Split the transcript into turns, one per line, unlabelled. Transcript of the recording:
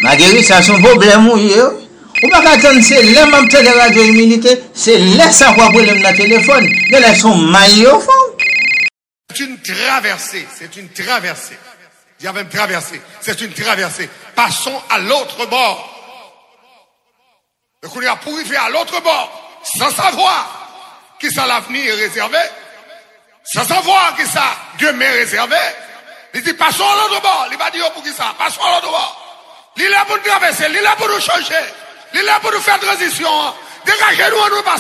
Marguerite, ça son problème, oui. Ou pas attendre, c'est les membres de la radio immunité, c'est les savoir problème dans le téléphone. De là, son maillot au fond.
C'est une traversée, Il y avait une traversée, c'est une traversée. Passons à l'autre bord. Donc on a pour arriver à l'autre bord, sans savoir qui ça l'avenir est réservé, sans savoir qui ça Dieu m'est réservé. Il dit passons à l'autre bord. Il va dire pour qui ça, passons à l'autre bord. Il est là pour nous traverser, il est là pour nous changer, il est là pour nous faire transition. Dégagez-nous, nous passons.